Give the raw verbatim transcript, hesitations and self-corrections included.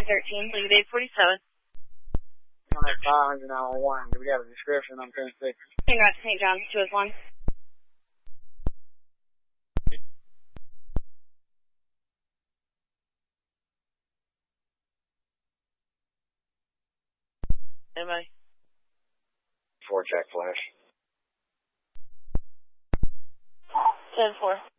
nine thirteen, leave eight forty-seven. one eight five, nine one one. Do we have a description on ten six? King Rock Saint John, two oh one. M A. Four check flash. ten four.